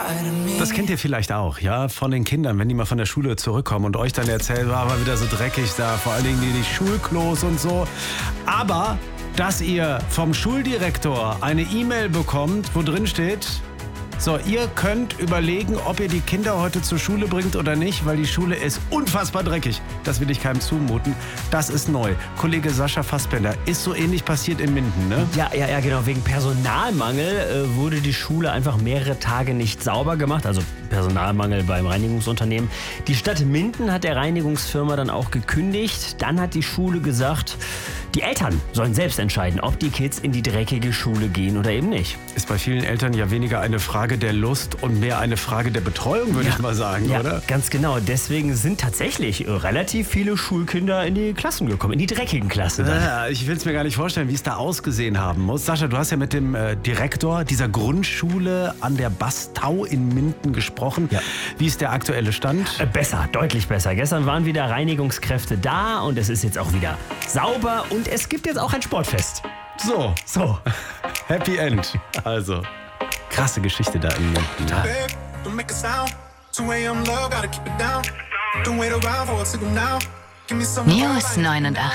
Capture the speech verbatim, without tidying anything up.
Das kennt ihr vielleicht auch, ja, von den Kindern, wenn die mal von der Schule zurückkommen und euch dann erzählen, war aber wieder so dreckig da, vor allen Dingen die, die Schulklos und so. Aber, dass ihr vom Schuldirektor eine E-Mail bekommt, wo drin steht, so, ihr könnt überlegen, ob ihr die Kinder heute zur Schule bringt oder nicht, weil die Schule ist unfassbar dreckig. Das will ich keinem zumuten. Das ist neu. Kollege Sascha Fassbender, ist so ähnlich passiert in Minden, ne? Ja, ja, ja, genau. Wegen Personalmangel äh, wurde die Schule einfach mehrere Tage nicht sauber gemacht. Also Personalmangel beim Reinigungsunternehmen. Die Stadt Minden hat der Reinigungsfirma dann auch gekündigt. Dann hat die Schule gesagt, die Eltern sollen selbst entscheiden, ob die Kids in die dreckige Schule gehen oder eben nicht. Ist bei vielen Eltern ja weniger eine Frage der Lust und mehr eine Frage der Betreuung, würde ja. ich mal sagen, ja, oder? Ganz genau. Deswegen sind tatsächlich relativ viele Schulkinder in die Klassen gekommen, in die dreckigen Klassen. Dann. Ja, ich will es mir gar nicht vorstellen, wie es da ausgesehen haben muss. Sascha, du hast ja mit dem äh, Direktor dieser Grundschule an der Bastau in Minden gesprochen. Ja. Wie ist der aktuelle Stand? Äh, besser, deutlich besser. Gestern waren wieder Reinigungskräfte da und es ist jetzt auch wieder sauber und es gibt jetzt auch ein Sportfest. So, so. Happy End. Also, krasse Geschichte da in Minden. Ja. News neunundachtzig.